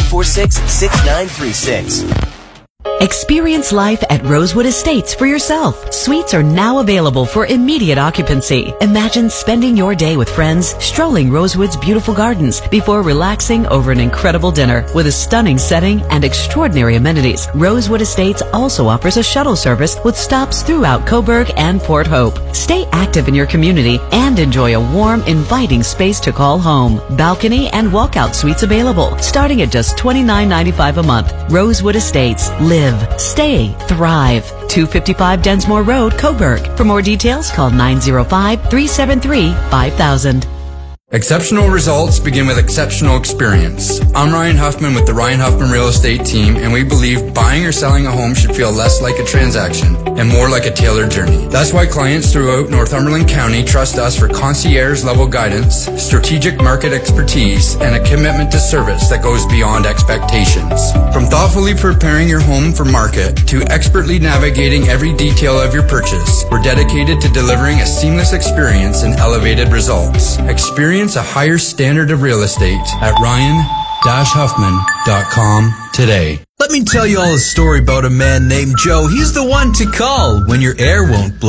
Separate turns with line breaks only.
846-6936.
Experience life at Rosewood Estates for yourself. Suites are now available for immediate occupancy. Imagine spending your day with friends, strolling Rosewood's beautiful gardens before relaxing over an incredible dinner with a stunning setting and extraordinary amenities. Rosewood Estates also offers a shuttle service with stops throughout Coburg and Port Hope. Stay active in your community and enjoy a warm, inviting space to call home. Balcony and walkout suites available, starting at just $29.95 a month. Rosewood Estates. Live, stay, thrive. 255 Densmore Road, Coburg. For more details, call 905-373-5000.
Exceptional results begin with exceptional experience. I'm Ryan Huffman with the Ryan Huffman Real Estate Team, and we believe buying or selling a home should feel less like a transaction and more like a tailored journey. That's why clients throughout Northumberland County trust us for concierge-level guidance, strategic market expertise, and a commitment to service that goes beyond expectations. From thoughtfully preparing your home for market to expertly navigating every detail of your purchase, we're dedicated to delivering a seamless experience and elevated results. Experience a higher standard of real estate at ryan-huffman.com today.
Let me tell you all a story about a man named Joe. He's the one to call when your air won't blow.